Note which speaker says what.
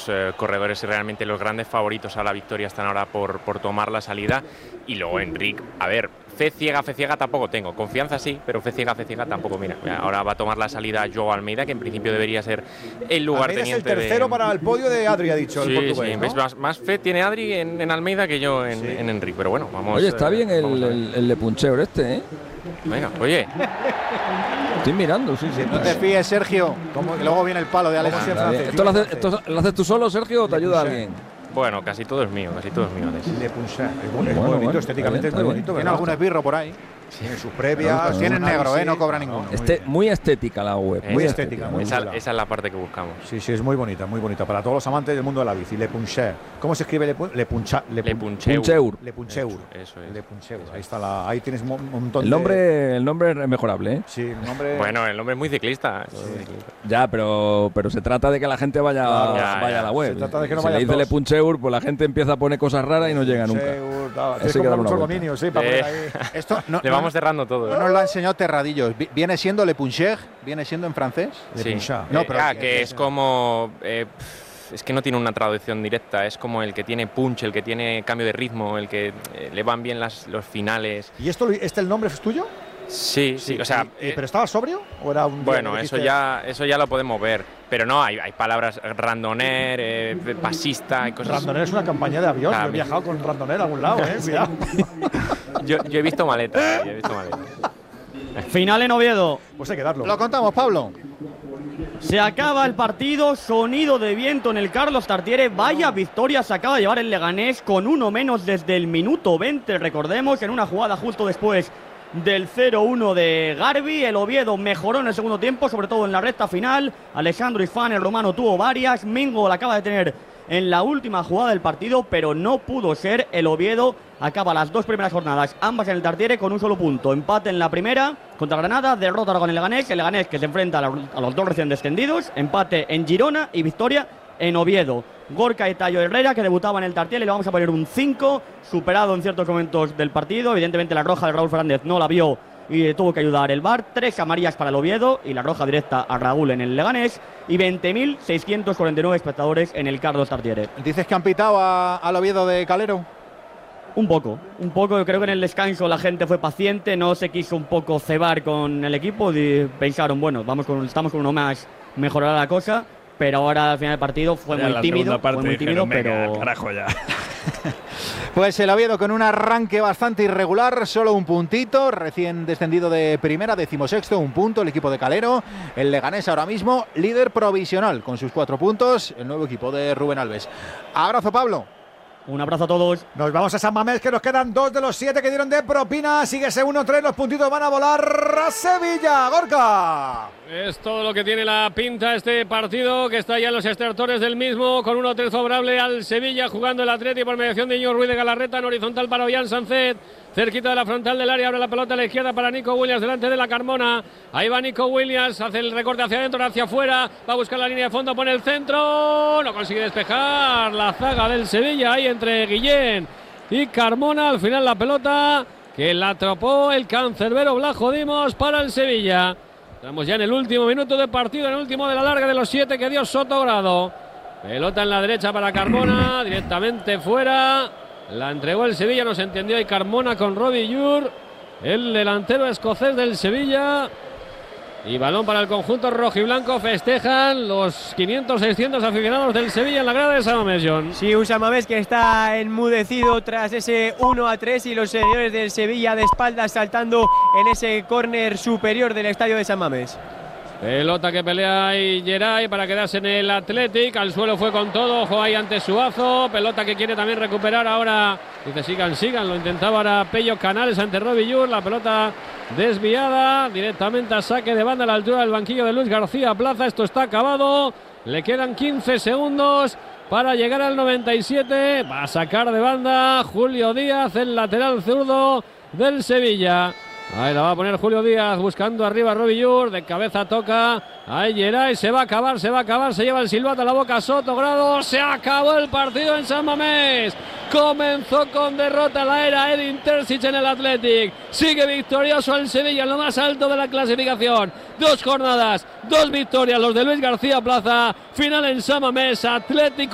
Speaker 1: los corredores y realmente los grandes favoritos a la victoria están ahora por tomar la salida. Y luego Enric, a ver, fe ciega tampoco tengo. Confianza sí, pero fe ciega tampoco. Mira, ahora va a tomar la salida Joao Almeida, que en principio debería ser el lugarteniente.
Speaker 2: Es el tercero para el podio de Adri, ha dicho el portugués,
Speaker 1: sí,
Speaker 2: ¿no?
Speaker 1: ¿ves? Más fe tiene Adri en Almeida que yo en Enric, pero bueno, vamos.
Speaker 3: Oye, está bien el Lepuncheur este, ¿eh?
Speaker 1: Venga, oye.
Speaker 3: Estoy mirando, sí.
Speaker 4: No te fíes, Sergio, que luego viene el palo de Alex.
Speaker 3: ¿Esto lo haces tú solo, Sergio, o te ayuda alguien?
Speaker 1: Bueno, casi todo es mío.
Speaker 2: Le Puncheur. Es muy bonito, estéticamente es muy bonito.
Speaker 4: Tiene algún esbirro por ahí.
Speaker 2: Tiene sus previas.
Speaker 4: Tienen negro, no cobra ninguno.
Speaker 3: Muy estética la web.
Speaker 2: Muy estética.
Speaker 1: Esa es la parte que buscamos.
Speaker 2: Sí, es muy bonita. Para todos los amantes del mundo de la bici. Le Puncheur. ¿Cómo se escribe Le Puncheur?
Speaker 3: Puncheur.
Speaker 2: Le Puncheur.
Speaker 1: Eso es.
Speaker 2: Le Puncheur. Ahí está ahí tienes un montón
Speaker 3: El nombre es mejorable, ¿eh?
Speaker 2: Sí, el nombre.
Speaker 1: Bueno, el nombre es muy ciclista.
Speaker 3: Ya, pero se trata de que la gente vaya a la web.
Speaker 2: Se trata de que no
Speaker 3: si le dice Le Puncheur, pues la gente empieza a poner cosas raras y no llega nunca.
Speaker 2: Es como mucho dominio, sí, para poner ahí.
Speaker 4: Esto
Speaker 1: le vamos cerrando todo.
Speaker 4: Nos lo ha enseñado Terradillos. ¿Viene siendo Le Puncheur? ¿Viene siendo en francés?
Speaker 1: Sí.
Speaker 4: No, pero
Speaker 1: que es como. Es que no tiene una traducción directa, es como el que tiene punch, el que tiene cambio de ritmo, el que le van bien los finales.
Speaker 2: ¿Y el nombre es tuyo?
Speaker 1: Sí, o sea.
Speaker 2: ¿Pero estaba sobrio o era un?
Speaker 1: Bueno, eso ya lo podemos ver. Pero no, hay palabras randoner, pasista y cosas.
Speaker 2: Randoner es una campaña de avión. Yo he viajado con randoner a algún lado, cuidado.
Speaker 1: yo he visto maletas.
Speaker 5: Final en Oviedo.
Speaker 2: Pues hay que darlo.
Speaker 4: Lo contamos, Pablo.
Speaker 5: Se acaba el partido, sonido de viento en el Carlos Tartiere. Vaya victoria se acaba de llevar el Leganés con uno menos desde el minuto 20. Recordemos, en una jugada justo después del 0-1 de Garbi. El Oviedo mejoró en el segundo tiempo, sobre todo en la recta final. Alessandro Ifán, el romano, tuvo varias. Mingo la acaba de tener en la última jugada del partido, pero no pudo ser. El Oviedo acaba las dos primeras jornadas, ambas en el Tartiere, con un solo punto. Empate en la primera contra Granada, derrota con el Leganés que se enfrenta a los dos recién descendidos. Empate en Girona y victoria en Oviedo. Gorka y Tayo Herrera, que debutaba en el Tartiere, le vamos a poner un 5, superado en ciertos momentos del partido. Evidentemente la roja de Raúl Fernández no la vio y tuvo que ayudar el VAR. 3 amarillas para el Oviedo y la roja directa a Raúl en el Leganés. Y 20.649 espectadores en el Carlos Tartiere.
Speaker 4: ¿Dices que han pitado al Oviedo de Calero?
Speaker 5: Un poco. Yo creo que en el descanso la gente fue paciente, no se quiso un poco cebar con el equipo y pensaron, bueno, estamos con uno más, mejorará la cosa. Pero ahora al final del partido fue muy tímido, pero
Speaker 3: carajo ya.
Speaker 4: Pues el Oviedo con un arranque bastante irregular, solo un puntito, recién descendido de primera, 16º, un punto el equipo de Calero. El Leganés ahora mismo líder provisional con sus 4 puntos, el nuevo equipo de Rubén Alves. Abrazo, Pablo.
Speaker 5: Un abrazo a todos.
Speaker 2: Nos vamos a San Mamés, que nos quedan 2 de los 7 que dieron de propina. Sigue ese 1-3, los puntitos van a volar a Sevilla. Gorka.
Speaker 6: Es todo lo que tiene la pinta este partido, que está ya en los estertores del mismo, con 1-3 favorable al Sevilla, jugando el Atleti por mediación de Íñigo Ruiz de Galarreta, en horizontal para Ollán Sancet, cerquita de la frontal del área, abre la pelota a la izquierda para Nico Williams, delante de la Carmona. Ahí va Nico Williams, hace el recorte hacia adentro, hacia afuera, va a buscar la línea de fondo, pone el centro, no consigue despejar la zaga del Sevilla, ahí entre Guillén y Carmona. Al final la pelota que la atrapó el cancerbero Blajo Dimos para el Sevilla. Estamos ya en el último minuto de partido, en el último de la larga de los 7 que dio Sotogrado. Pelota en la derecha para Carmona, directamente fuera. La entregó el Sevilla, no se entendió. Y Carmona con Robbie Yur, el delantero escocés del Sevilla. Y balón para el conjunto rojiblanco. Festejan los 500-600 aficionados del Sevilla en la grada de San Mamés, John.
Speaker 7: Sí, un San Mamés que está enmudecido tras ese 1-3 y los seguidores del Sevilla de espaldas saltando en ese córner superior del estadio de San Mamés.
Speaker 6: Pelota que pelea ahí Geray para quedarse en el Athletic. Al suelo fue con todo. Ojo ahí ante Suazo. Pelota que quiere también recuperar ahora. Dice sigan. Lo intentaba ahora Pello Canales ante Robbie Yur. La pelota desviada. Directamente a saque de banda a la altura del banquillo de Luis García Plaza. Esto está acabado. Le quedan 15 segundos para llegar al 97. Va a sacar de banda Julio Díaz, el lateral zurdo del Sevilla. Ahí la va a poner Julio Díaz buscando arriba a Robbie Yur, de cabeza toca, ahí Geray, se va a acabar, se lleva el silbato a la boca Sotogrado, se acabó el partido en San Mamés, comenzó con derrota la era Edin Terzic en el Athletic, sigue victorioso el Sevilla en lo más alto de la clasificación, 2 jornadas, 2 victorias los de Luis García Plaza, final en San Mamés, Atlético